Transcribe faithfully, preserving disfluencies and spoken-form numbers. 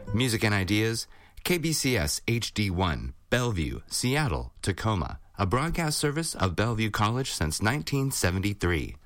Music and Ideas, K B C S H D one, Bellevue, Seattle, Tacoma, a broadcast service of Bellevue College since nineteen seventy-three.